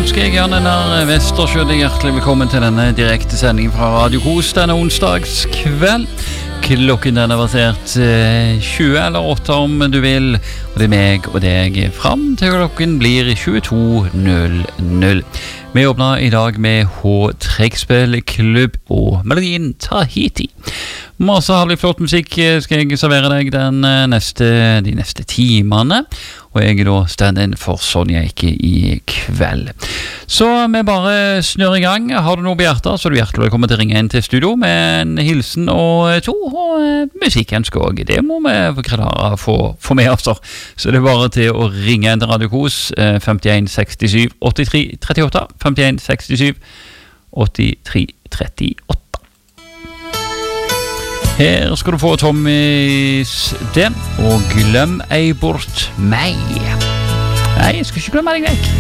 ønsker jeg Jan Einar Vestersjø hjertelig velkommen til denne direkte sendingen fra Radio Kos denne onsdagskveld. Klokken den basert 20 eller 8 om du vil, og det meg og deg fram til klokken blir 22.00. Vi åpner I dag med H-trekkspillklubb og melodien Tahiti. Masse herlig flott musikk skal jeg servere deg de neste timene, og jeg da stand-in for Sonja ikke I kveld. Så vi bare snør I gang. Har du noe på hjertet, så er du hjertelig velkommen til å ringe inn til studio med en hilsen og 2, og musikkønske også. Det må vi klare å få med oss. Så det er bare til å ringe inn til Radio Kos 51 67 83 38, 51 67 83 38. Her skal du få Tommys det, og glem ei bort meg. Nei, jeg skal ikke glemme deg vekk.